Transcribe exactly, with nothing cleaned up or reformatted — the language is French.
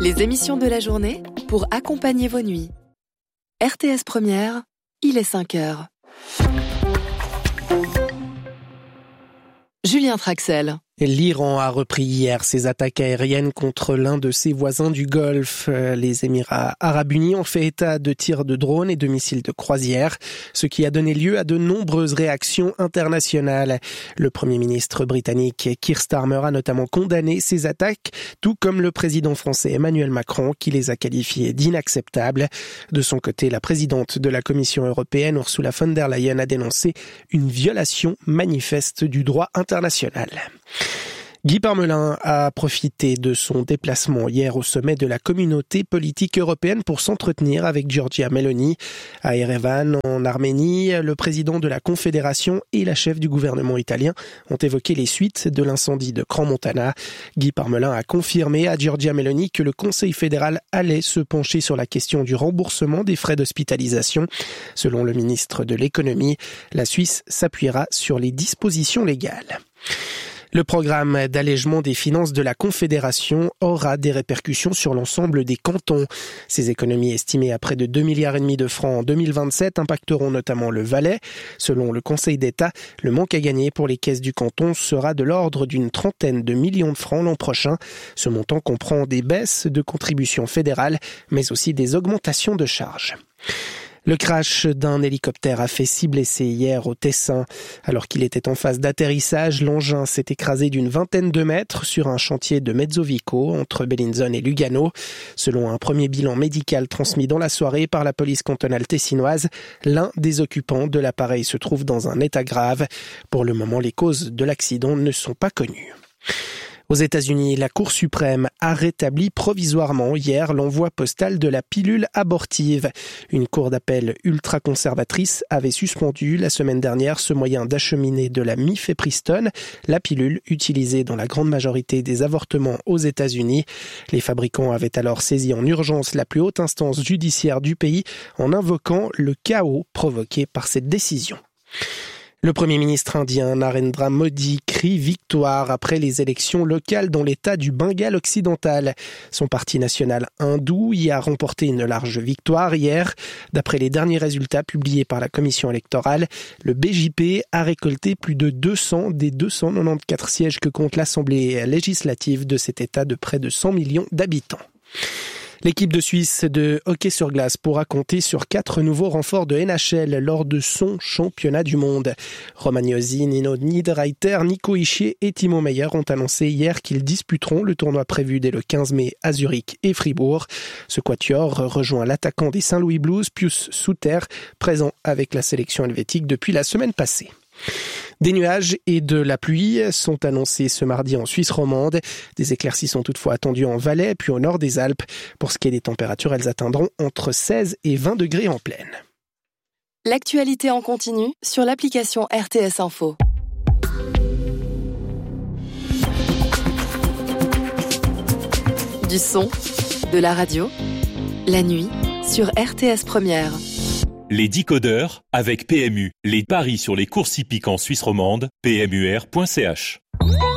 Les émissions de la journée pour accompagner vos nuits. R T S Première, il est cinq heures. Julien Traxel. L'Iran a repris hier ses attaques aériennes contre l'un de ses voisins du Golfe. Les Émirats arabes unis ont fait état de tirs de drones et de missiles de croisière, ce qui a donné lieu à de nombreuses réactions internationales. Le Premier ministre britannique Keir Starmer a notamment condamné ces attaques, tout comme le président français Emmanuel Macron, qui les a qualifiées d'inacceptables. De son côté, la présidente de la Commission européenne, Ursula von der Leyen, a dénoncé une violation manifeste du droit international. Guy Parmelin a profité de son déplacement hier au sommet de la communauté politique européenne pour s'entretenir avec Giorgia Meloni. À Erevan, en Arménie, le président de la Confédération et la chef du gouvernement italien ont évoqué les suites de l'incendie de Crans-Montana. Guy Parmelin a confirmé à Giorgia Meloni que le Conseil fédéral allait se pencher sur la question du remboursement des frais d'hospitalisation. Selon le ministre de l'économie, la Suisse s'appuiera sur les dispositions légales. Le programme d'allègement des finances de la Confédération aura des répercussions sur l'ensemble des cantons. Ces économies estimées à près de deux milliards et demi de francs en deux mille vingt-sept impacteront notamment le Valais. Selon le Conseil d'État, le manque à gagner pour les caisses du canton sera de l'ordre d'une trentaine de millions de francs l'an prochain. Ce montant comprend des baisses de contributions fédérales, mais aussi des augmentations de charges. Le crash d'un hélicoptère a fait six blessés hier au Tessin. Alors qu'il était en phase d'atterrissage, l'engin s'est écrasé d'une vingtaine de mètres sur un chantier de Mezzovico entre Bellinzone et Lugano. Selon un premier bilan médical transmis dans la soirée par la police cantonale tessinoise, l'un des occupants de l'appareil se trouve dans un état grave. Pour le moment, les causes de l'accident ne sont pas connues. Aux États-Unis, la Cour suprême a rétabli provisoirement hier l'envoi postal de la pilule abortive. Une cour d'appel ultra-conservatrice avait suspendu la semaine dernière ce moyen d'acheminer de la mifepristone, la pilule utilisée dans la grande majorité des avortements aux États-Unis. Les fabricants avaient alors saisi en urgence la plus haute instance judiciaire du pays en invoquant le chaos provoqué par cette décision. Le Premier ministre indien Narendra Modi crie victoire après les élections locales dans l'État du Bengale occidental. Son parti national hindou y a remporté une large victoire hier. D'après les derniers résultats publiés par la commission électorale, le B J P a récolté plus de deux cents des deux cent quatre-vingt-quatorze sièges que compte l'Assemblée législative de cet État de près de cent millions d'habitants. L'équipe de Suisse de hockey sur glace pourra compter sur quatre nouveaux renforts de N H L lors de son championnat du monde. Romagnosi, Nino Niederreiter, Nico Hischier et Timo Meyer ont annoncé hier qu'ils disputeront le tournoi prévu dès le quinze mai à Zurich et Fribourg. Ce quatuor rejoint l'attaquant des Saint-Louis Blues, Pius Suter, présent avec la sélection helvétique depuis la semaine passée. Des nuages et de la pluie sont annoncés ce mardi en Suisse romande. Des éclaircies sont toutefois attendues en Valais puis au nord des Alpes. Pour ce qui est des températures, elles atteindront entre seize et vingt degrés en plaine. L'actualité en continu sur l'application R T S Info. Du son, de la radio, la nuit sur R T S Première. Les décodeurs avec P M U. Les paris sur les courses hippiques en Suisse romande, p m u r point c h.